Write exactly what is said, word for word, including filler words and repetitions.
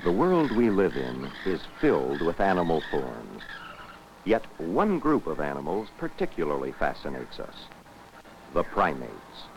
The world we live in is filled with animal forms. Yet one group of animals particularly fascinates us: the primates.